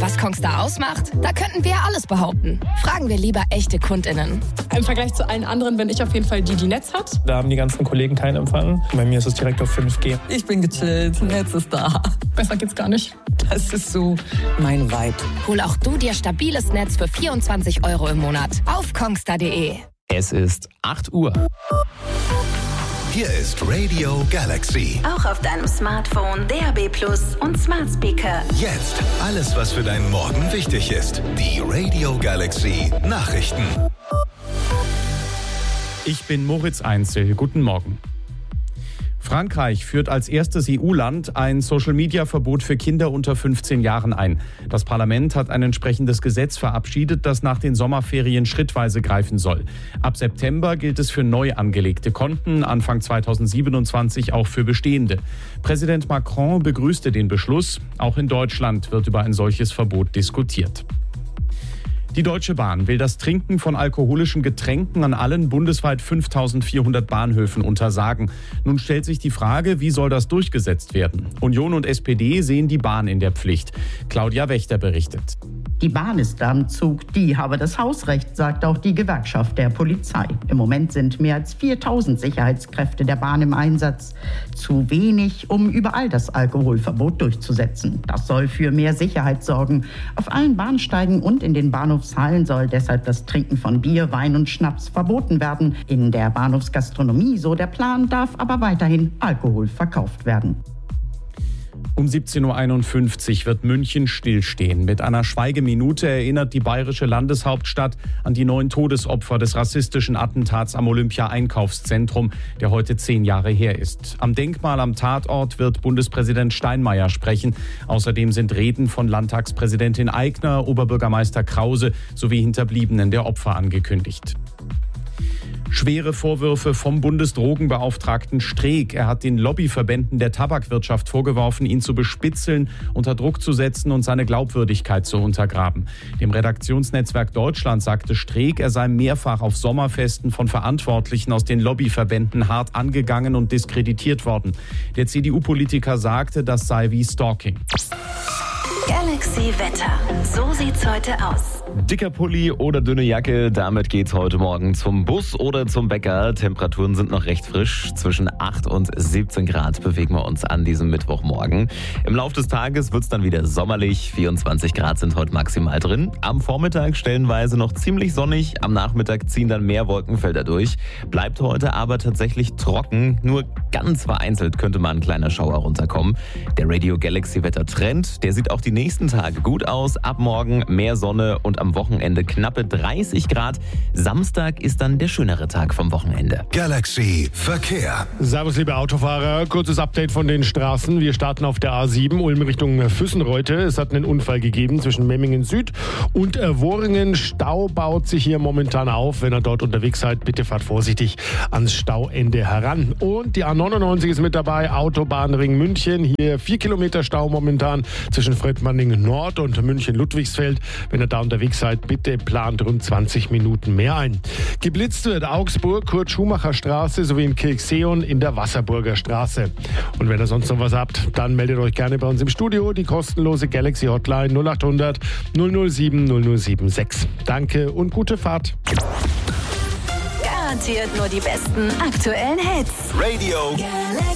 Was Kongstar ausmacht? Da könnten wir alles behaupten. Fragen wir lieber echte KundInnen. Im Vergleich zu allen anderen bin ich auf jeden Fall die Netz hat. Da haben die ganzen Kollegen keinen Empfang. Bei mir ist es direkt auf 5G. Ich bin gechillt, Netz ist da. Besser geht's gar nicht. Das ist so mein Vibe. Hol auch du dir stabiles Netz für 24 € im Monat auf kongstar.de. Es ist 8 Uhr. Hier ist Radio Galaxy. Auch auf deinem Smartphone, DAB+ und Smart Speaker. Jetzt alles, was für deinen Morgen wichtig ist. Die Radio Galaxy Nachrichten. Ich bin Moritz Einzel. Guten Morgen. Frankreich führt als erstes EU-Land ein Social-Media-Verbot für Kinder unter 15 Jahren ein. Das Parlament hat ein entsprechendes Gesetz verabschiedet, das nach den Sommerferien schrittweise greifen soll. Ab September gilt es für neu angelegte Konten, Anfang 2027 auch für bestehende. Präsident Macron begrüßte den Beschluss. Auch in Deutschland wird über ein solches Verbot diskutiert. Die Deutsche Bahn will das Trinken von alkoholischen Getränken an allen bundesweit 5.400 Bahnhöfen untersagen. Nun stellt sich die Frage, wie soll das durchgesetzt werden? Union und SPD sehen die Bahn in der Pflicht. Claudia Wächter berichtet. Die Bahn ist am Zug, die habe das Hausrecht, sagt auch die Gewerkschaft der Polizei. Im Moment sind mehr als 4.000 Sicherheitskräfte der Bahn im Einsatz. Zu wenig, um überall das Alkoholverbot durchzusetzen. Das soll für mehr Sicherheit sorgen. Auf allen Bahnsteigen und in den Bahnhofshallen soll deshalb das Trinken von Bier, Wein und Schnaps verboten werden. In der Bahnhofsgastronomie, so der Plan, darf aber weiterhin Alkohol verkauft werden. Um 17.51 Uhr wird München stillstehen. Mit einer Schweigeminute erinnert die bayerische Landeshauptstadt an die 9 Todesopfer des rassistischen Attentats am Olympia-Einkaufszentrum, der heute 10 Jahre her ist. Am Denkmal am Tatort wird Bundespräsident Steinmeier sprechen. Außerdem sind Reden von Landtagspräsidentin Aigner, Oberbürgermeister Krause sowie Hinterbliebenen der Opfer angekündigt. Schwere Vorwürfe vom Bundesdrogenbeauftragten Streeck. Er hat den Lobbyverbänden der Tabakwirtschaft vorgeworfen, ihn zu bespitzeln, unter Druck zu setzen und seine Glaubwürdigkeit zu untergraben. Dem Redaktionsnetzwerk Deutschland sagte Streeck, er sei mehrfach auf Sommerfesten von Verantwortlichen aus den Lobbyverbänden hart angegangen und diskreditiert worden. Der CDU-Politiker sagte, das sei wie Stalking. Galaxy Wetter. So sieht's heute aus. Dicker Pulli oder dünne Jacke, damit geht's heute Morgen zum Bus oder zum Bäcker. Temperaturen sind noch recht frisch. Zwischen 8 und 17 Grad bewegen wir uns an diesem Mittwochmorgen. Im Laufe des Tages wird's dann wieder sommerlich. 24 Grad sind heute maximal drin. Am Vormittag stellenweise noch ziemlich sonnig. Am Nachmittag ziehen dann mehr Wolkenfelder durch. Bleibt heute aber tatsächlich trocken. Nur ganz vereinzelt könnte mal ein kleiner Schauer runterkommen. Der Radio Galaxy Wettertrend, der sieht auch die nächsten Tage gut aus. Ab morgen mehr Sonne und am Wochenende knappe 30 Grad. Samstag ist dann der schönere Tag vom Wochenende. Galaxy Verkehr. Servus, liebe Autofahrer. Kurzes Update von den Straßen. Wir starten auf der A7 Ulm Richtung Füssenreute. Es hat einen Unfall gegeben zwischen Memmingen Süd und Worringen. Stau baut sich hier momentan auf. Wenn ihr dort unterwegs seid, bitte fahrt vorsichtig ans Stauende heran. Und die A99 ist mit dabei. Autobahnring München. Hier 4 Kilometer Stau momentan zwischen Fröttmanning Nord und München-Ludwigsfeld. Wenn ihr da unterwegs seid, bitte plant rund 20 Minuten mehr ein. Geblitzt wird Augsburg, Kurt-Schumacher-Straße sowie in Kirchseeon in der Wasserburger Straße. Und wenn ihr sonst noch was habt, dann meldet euch gerne bei uns im Studio. Die kostenlose Galaxy Hotline 0800 007 0076. Danke und gute Fahrt. Garantiert nur die besten aktuellen Hits. Radio